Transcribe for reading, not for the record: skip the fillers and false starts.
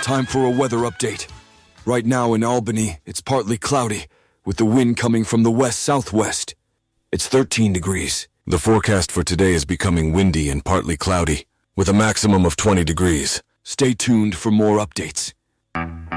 Time for a weather update. Right now in Albany, it's partly cloudy, with the wind coming from the west-southwest. It's 13 degrees. The forecast for today is becoming windy and partly cloudy, with a maximum of 20 degrees. Stay tuned for more updates.